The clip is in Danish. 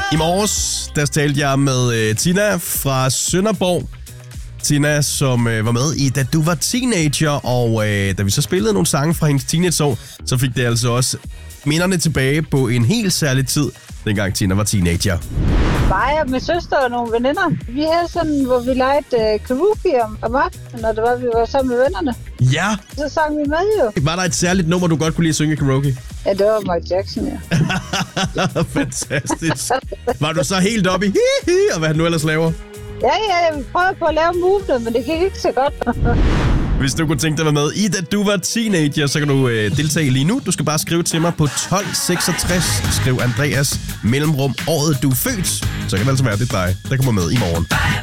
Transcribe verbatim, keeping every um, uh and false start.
I morges, der talte jeg med øh, Tina fra Sønderborg. Tina, som øh, var med i Da du var teenager, og øh, da vi så spillede nogle sange fra hendes teenageår, så fik det altså også minderne tilbage på en helt særlig tid, dengang Tina var teenager. Mig og min søster og nogle veninder, vi havde sådan, hvor vi legede uh, karaoke om, om aftenen, når det var, vi var sammen med vennerne. Ja! Så sang vi med jo. Var der et særligt nummer, du godt kunne lide at synge karaoke? Ja, det var Michael Jackson, ja. Fantastisk. Var du så helt oppe i hi-hi, og hvad han nu ellers laver? Ja, ja, jeg prøvede på at lave movement, men det gik ikke så godt. Hvis du kunne tænke dig at være med i Da du var teenager, så kan du øh, deltage lige nu. Du skal bare skrive til mig på tolv seksogtres. Skriv Andreas mellemrum året du er født. Så kan det altså være, det er dig, der kommer med i morgen.